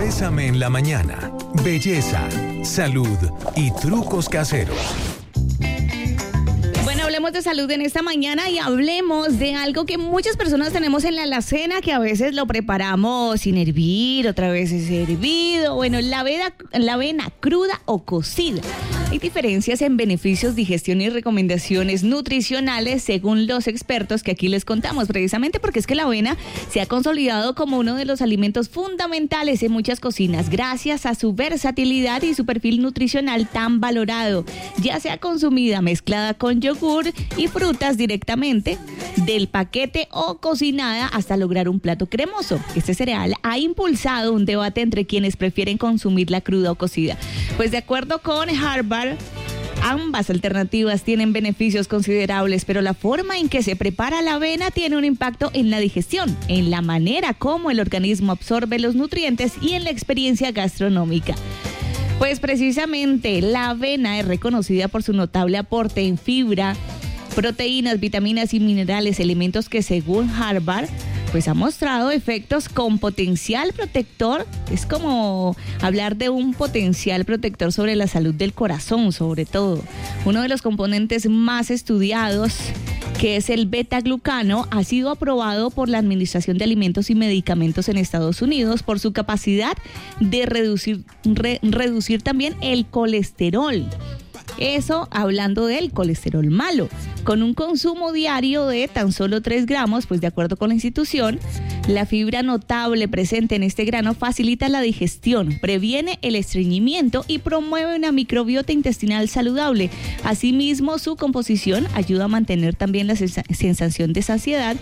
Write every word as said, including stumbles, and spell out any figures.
Exprésame en la mañana. Belleza, salud y trucos caseros. Bueno, hablemos de salud en esta mañana y hablemos de algo que muchas personas tenemos en la alacena, que a veces lo preparamos sin hervir, otra vez es hervido. Bueno, la avena, la avena cruda o cocida. Hay diferencias en beneficios, digestión y recomendaciones nutricionales según los expertos que aquí les contamos, precisamente porque es que la avena se ha consolidado como uno de los alimentos fundamentales en muchas cocinas gracias a su versatilidad y su perfil nutricional tan valorado, ya sea consumida mezclada con yogur y frutas directamente del paquete o cocinada hasta lograr un plato cremoso. Este cereal ha impulsado un debate entre quienes prefieren consumirla cruda o cocida. Pues de acuerdo con Harvard, ambas alternativas tienen beneficios considerables, pero la forma en que se prepara la avena tiene un impacto en la digestión, en la manera como el organismo absorbe los nutrientes y en la experiencia gastronómica. Pues precisamente la avena es reconocida por su notable aporte en fibra, proteínas, vitaminas y minerales, elementos que según Harvard pues ha mostrado efectos con potencial protector. Es como hablar de un potencial protector sobre la salud del corazón, sobre todo. Uno de los componentes más estudiados, que es el beta-glucano, ha sido aprobado por la Administración de Alimentos y Medicamentos en Estados Unidos por su capacidad de reducir, re, reducir también el colesterol. Eso hablando del colesterol malo. Con un consumo diario de tan solo tres gramos, pues de acuerdo con la institución, la fibra notable presente en este grano facilita la digestión, previene el estreñimiento y promueve una microbiota intestinal saludable. Asimismo, su composición ayuda a mantener también la sensación de saciedad